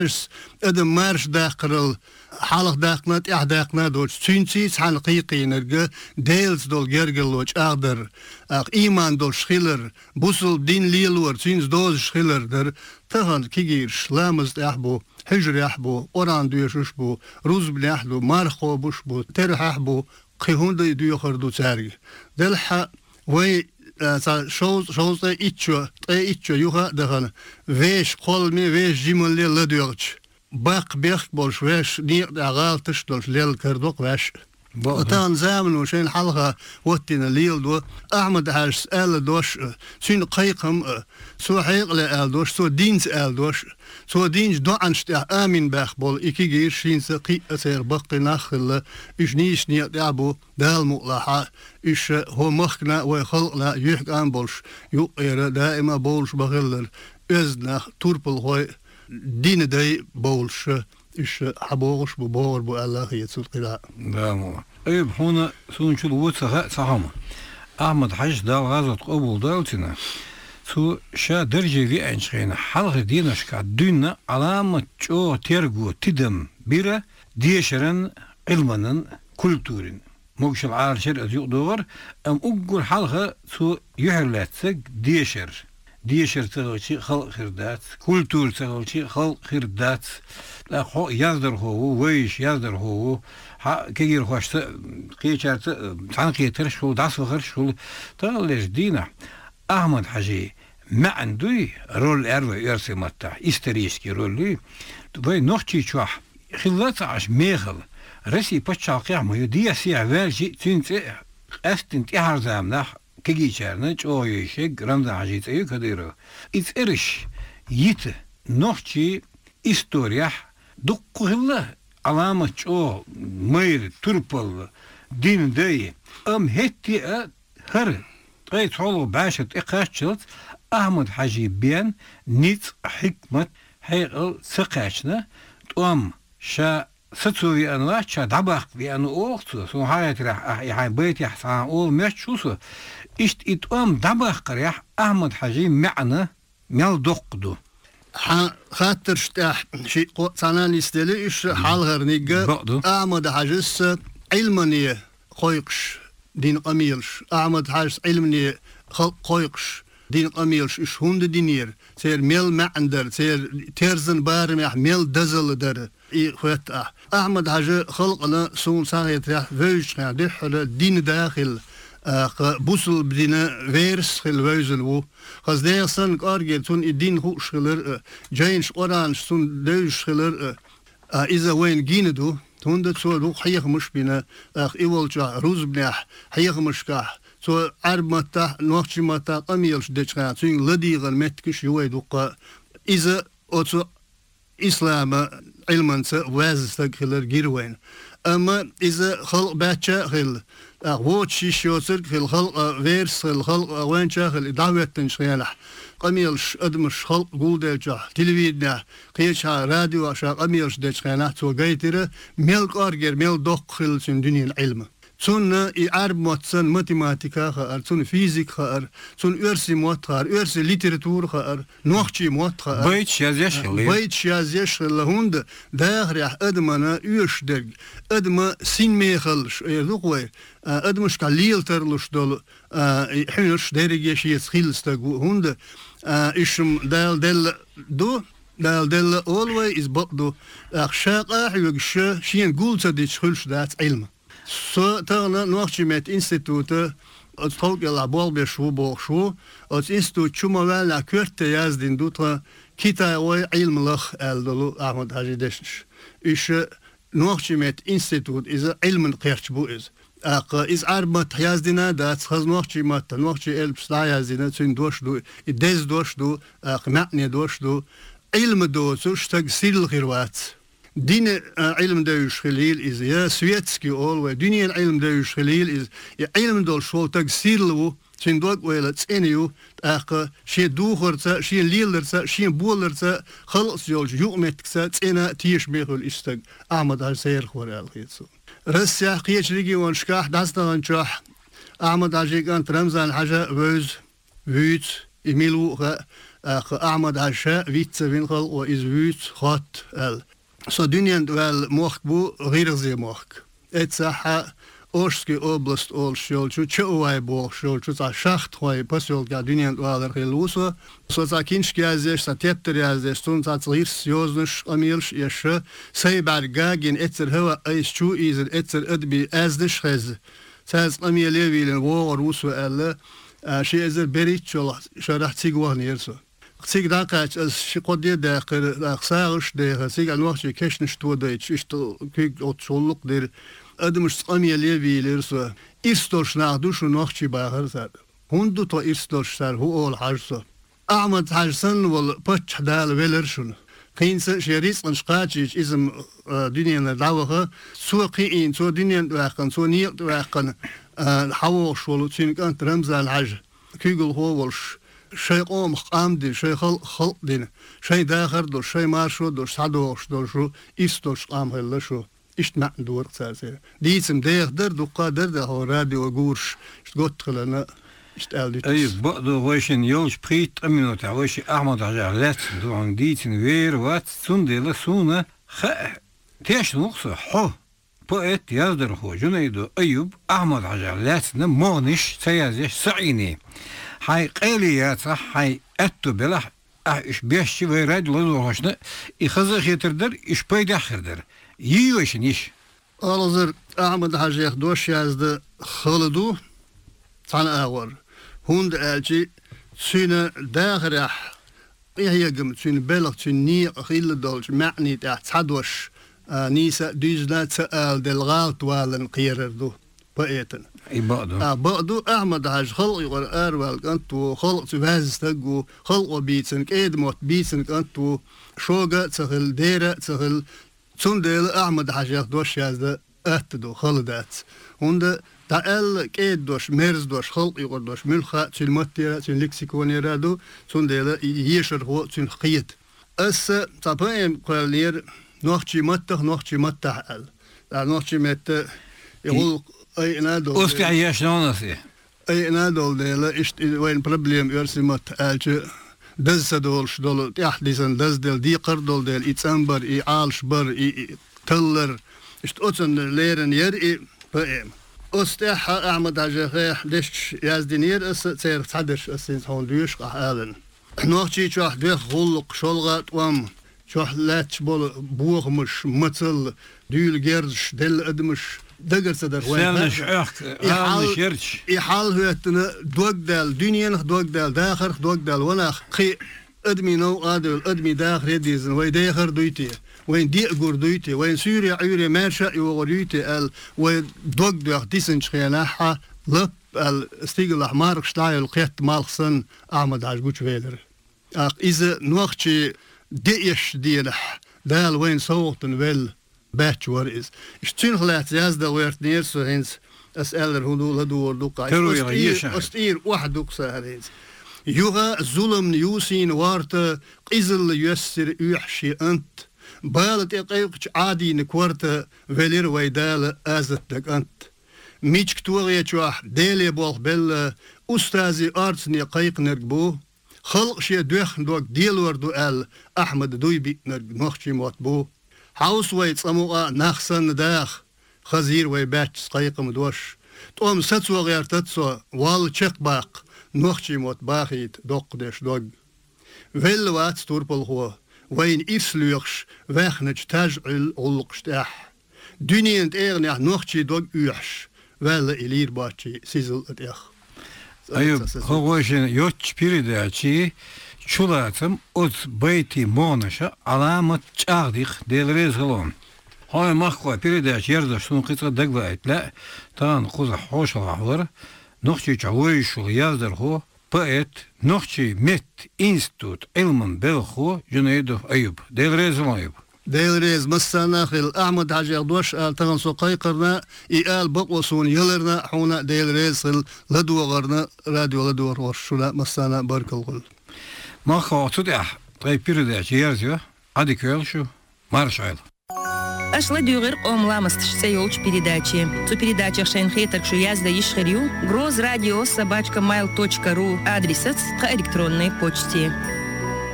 ادم مارش داخل حالق داخلت داخلنا دوش تشينتي حلقيقي نرجع ديلز دول جرجلوش أقدر إيمان دول شخيلر بوصل دين ليلور تشينز دوز شخيلر در تهان كيجير شلامز يحبو حجر يحبو أوران دويشوش بو روز بنيحلو مارخو بوش بو ترح يحبو قيهون دو يخردو تاري دلحا وي شوز إيتشو يوها دهان ويش قلمي ويش جيمولي لديوش باق بيخ بولش ويش نيق دعالتش دولش ليل كردوق ويش وطان زامن وشين حلقة واتين الليل دو أحمد حاج آل دوش سين قيقم سو حيق لآل دوش سو دينز آل دوش سو دينز دو عنشتع آمين باق بول إكي جير شين سقي أسير بقي ناخل إش نيش نيق دعبو دال مقلحة إش هو مخنا ويخلقنا يحق آن بولش يقير دائما بولش بغلر إزنا توربل هوي دين داي بولش إيش حبوغش ببور بو الله يتسود قراء دامو أيب هنا سونشو الوتسا صحما أحمد حج دال غازت قبول دالتنا سو شا درجة في أنشخين حلق دينشكا دينا علامة جو تيرغو تدم بيرا ديشرن علمنا كولتورين موكش العارشر أزيق دور أم أقول حلقة سو يحرلاتسك ديشر تغلشي خلق خردات كولتور تغلشي خلق خردات لا خو يزدر هو ويش يزدر هو كيجير خوش قيشارت تعنقي ترشول داس وخرشول تغلش دينا أحمد حجي ما عندي رول أروي يرسي متى إستريسكي رولي وي نوختي شوح خلات عش ميخل رسي بتشاقيع ما يدي سيع والجي تنت أستنت إحرزامنا كيجيشارنا جو يشيك رمضان عجيت أيو كديرو إذ إرش يت نوختي إستوريا دقو هلا علامة جو مير تربل دين داي هتي هر قيت حولو باشت إقاشت أحمد حجي بيان نيت حكمة حيقل سقاشنا شا ستوي أنواع شا دباق بيان أوختو سو حياتي راح يحي بيت يحسان أول مشوسو إشت دباق ريح أحمد حجي معنا ميال دقدو خاطر شتاح شي صنان يستلي إيش حال غرنيجا أحمد حجس علمني قويقش دين قميلش أحمد حجس علمني قويقش دين قميلش إيش هند دينير سير ميل معندر سير تيرزن بارمح ميل دزل در إيه خوات أحمد حجي خلقنا سون ساغيت رح ويش دحل دين داخل بوصل بدينا ويرس خل ويزن و خاص ده سن أرجع تون الدين هو شغلر جاينش أورانش تون دوش شغلر إذا وين جيندو تون ده سو لو حيخ مش بينا إيول جا روز بناح حيخ مش كح سو عرب متا نوخش متا قميلش دشنا تون لديغن متكش يويدوقا إذا أتو إسلام علما واز تغلر جيروين أما إذا خلق باتشا خل ووتشي شوتر في الخلق ويرس الخلق وين شاخل دعوة تنشيلح قميلش أدمش خلق قول جاه تلفزيون قيشها راديو عشان قميلش دشخانة تو جايتره ملك أرجر مل دخل سن دنيا العلم تون عرب ماتسن ماتيماتيكا خار تون فيزيك خار تون أرسي موت خار أرسي ليتراتور خار نوخشي موت خار بيت شازيش لهوند داخل أدمنا يشدق أدم سين ميخلش يذوقوي أدمش كليل ترلش دول حنش درجة شيء خيلستقو هوند إشم دال دل always بقدو أخشاق أحيوش شين قول تديش خلش دات علم سو تغنا نوخشي مت إنستيتوت أتطوق العبال بشو بوخشو أت إنستيتوت شو موال كورت يازدين دوترا كيتا وي علم لخ ألدلو أحمد حاجي دشنش إيش نوخشي مت إنستيتوت إذا علم قيرش بو إز عربت يازدينا دات خز نوخشي مت نوخشي إلبس لا يازدينا تين دوش دو إدز دوش دو قمعني دوش دو علم دوتو شتاق سيل غيروات دين علم دوش خليل إز يا سويتسكي أول ودنيا العلم دوش خليل إز يا علم دول شو تاق سيلو تين دوك ويلا تسينيو شي دوخرتا شي ليلرتا شي بولرتا خلص يولج يومتكسا تسينا تيش ميخل إستاق أحمد هالسير خوري الخيطسو رسيا قيش ليجي وانشكاح داستا انشاح أحمد عجيك أنت رمزان حاجة ويز ويت إميلو Ahmad Hasha witze winkel o is wüt hot el. So dünjend wel mocht bu rirze mocht. Et saha Orski oblast ol shulchu chuai bo shulchu za shacht hoy posol ga dünjend wel reluso. So za kinski azes sa tepter azes stund za zir sioznish amilsh yeshe seibar gagin etzer hava is chu is etzer adbi aznish hez. Saz amiyelevilen wo rusu elle she ezer berichol sharach tigwa nirso. Sig da kaç as şiqodi da qsağış da sig alwaqti keşnish to da işte kük otçolluk der adımız amiyeleviler so istorş nach duşu nochchi bahar sad. Hundu to istorş sar hu ol harso. Ahmad Harsan wol poch dal veler şun. Kıyınsa şeris qanşqaçiç izm dünyanın davığı suqi in so dünyanın vaqan so niyet vaqan havo şolu çünkü ramzal haj kügül hovolş şey qom qamdi şey xalq din şey daxir dur şey marşu dur sadoş dur şu istorş qamhella şu İşte dur sase. Dizim derdir duqadır da radio gurş gotqlana işte elde. Ay bu da hoşin yol sprit minut hoş Ahmad Hajar let don dizin weer wat sundele suna teş noksa ho poet yazdır ho Cüneydo Eyüp Ahmad Hajar letne moniş sayaz saini hay qeliyat hay ettu belah iş beşi ve radio hoşna ihazı getirdir iş paydaxırdır. Yiyorsun iş. Alazır Ahmet Hacı doş yazdı xılıdu sana ağır. Hund elçi süne dağırah yegim süne belag süne ni xilli dolç ma'ni da tsadoş nisa düzlat al del galt valen qiyerdu poeten. Ba'du Ahmet Hacı xıl yuqar arval kantu xıl süvazstagu xıl o bitsin edmot bitsin kantu şoga tsahil dera tsahil Sundel Ahmad Hajak doş yazdı öttü xılıdat. Onda ta el ked doş merz doş xalq yuqor doş mülxa çilmatya çin leksikoniera do sundel yeşer ho çin qiyet. As tapayem qallir noxchi matta el. Da noxchi mette yol ayna do. Osti yaşlanası. Ayna do dele ist ein problem örsimat elçi دز دولش دول تحديثن دز دل دي قردول دل إتسامبر إي عالش بر إي تلر إشت أتن ليرن ير إي بقيم أستح أحمد عجاخيح دش يازدينير أس تير تحدش أسين هون ديوش قحالن نوحشي شوح ديخ غلق شلغات وام شوح لاتش بول بوغمش متل ديول جيرش دل أدمش دقر صدر سامش أخ عالش يرش إحال هوتنا دوغدال دنيا دوغدال داخر دوغدال وناخ خي أدمي نو قادل أدمي داخر يديزن وين داخر دويتي وين ديقور دويتي وين سوريا عيوري ماشا يوغريتي ال وين دوغدال ديسن شخيناحا لب الاستيقل أحمارك شتايل قيت مالخسن أحمد عجبوش ويلر إذا نوخشي ديش دينح دال وين صوتن ويل Bachelor is. Stin gelat yazda werd neer zo eens as eller hoe door doka. Ostir wahduk saharins. Yuga zulm yusin wart qizl yusir uhshi ant. Balat yaqyq adi kwart velir waydal azat ant. Mich ktuge chwah dele bol bel ustazi artsni qayq nergbu. Khalq shi duh dog deelwer do al Ahmed Doybi nergmochchi motbu. Hausweit samuqa naxsan daach khazir way batch qayqım dosh tom satso gertatso wal cheqbaq nochchi mot baxit doqdesh dog vel wat turpol ho wayn ifslüx wechnech taj'il ulqstah dunient ernach nochchi dog uch wel ilir bachi sizil etach Ayub khogoshin yoch piridachi Çulatım ot beyti monaşa alamat çağdik delrez galon. Hay makwa передач yerda şunu qısa daglaytla tan quza hoş ağlar. Noxchi çavoy şu yazdır ho poet noxchi met institut ilmin belxo Cüneydo Eyüp delrez Eyüp. Delrez masanakhil Ahmed Hacı doş altan soqay qırna ial baqosun yıllarna huna delrez ladwaqarna radio ladwar şula masana barkalqul. Махату да, трей передачи ярзё, адикёл шу, маршайл. Ашла дюгер омламаст шсеёлч передачи. Цу передачах шенхетак шу язда ишхерю, grozradio@mail.ru адресац ка электронной почте.